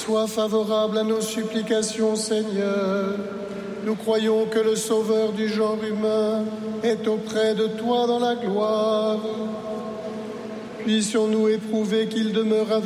Sois favorable à nos supplications, Seigneur. Nous croyons que le Sauveur du genre humain est auprès de toi dans la gloire. Puissions-nous éprouver qu'il demeure avec